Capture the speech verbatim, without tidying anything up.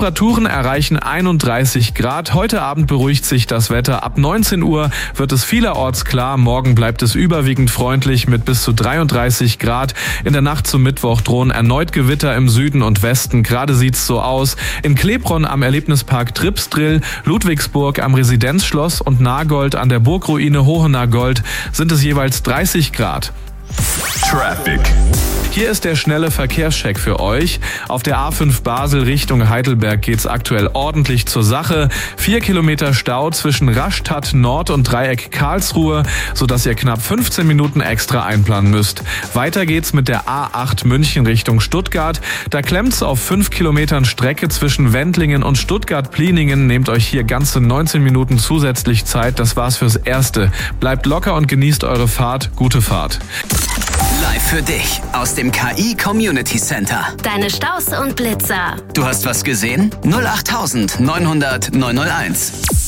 Temperaturen erreichen einunddreißig Grad. Heute Abend beruhigt sich das Wetter. Ab neunzehn Uhr wird es vielerorts klar. Morgen bleibt es überwiegend freundlich mit bis zu dreiunddreißig Grad. In der Nacht zum Mittwoch drohen erneut Gewitter im Süden und Westen. Gerade sieht's so aus. In Klebronn am Erlebnispark Tripsdrill, Ludwigsburg am Residenzschloss und Nagold an der Burgruine Hohenagold sind es jeweils dreißig Grad. Traffic. Hier ist der schnelle Verkehrscheck für euch. Auf der A fünf Basel Richtung Heidelberg geht's aktuell ordentlich zur Sache. Vier Kilometer Stau zwischen Rastatt Nord und Dreieck Karlsruhe, sodass ihr knapp fünfzehn Minuten extra einplanen müsst. Weiter geht's mit der A acht München Richtung Stuttgart. Da klemmt's auf fünf Kilometern Strecke zwischen Wendlingen und Stuttgart-Pliningen. Nehmt euch hier ganze neunzehn Minuten zusätzlich Zeit. Das war's fürs Erste. Bleibt locker und genießt eure Fahrt. Gute Fahrt. Live für dich aus dem K I Community Center. Deine Staus und Blitzer. Du hast was gesehen? null acht neunhundert neunhunderт neunhunderteins.